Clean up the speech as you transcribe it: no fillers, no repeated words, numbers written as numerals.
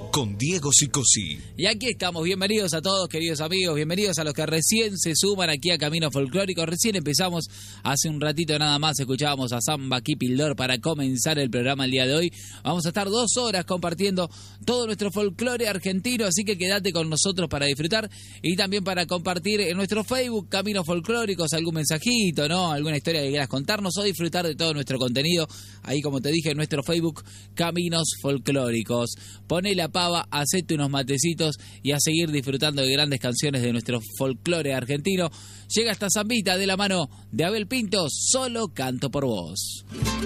con Diego Sicosí. Y aquí estamos, bienvenidos a todos, queridos amigos, bienvenidos a los que recién se suman aquí a Camino Folclórico. Recién empezamos, hace un ratito nada más, escuchábamos a Samba Kipildor para comenzar el programa el día de hoy. Vamos a estar 2 horas compartiendo todo nuestro folclore argentino, así que quédate con nosotros para disfrutar y también para compartir en nuestro Facebook Caminos Folclóricos algún mensajito, ¿no? Alguna historia que quieras contarnos o disfrutar de todo nuestro contenido. Ahí, como te dije, en nuestro Facebook Caminos Folclóricos. Poné la pava, hacete unos matecitos y a seguir disfrutando de grandes canciones de nuestro folclore argentino. Llega esta zambita de la mano de Abel Pintos, Solo canto por vos.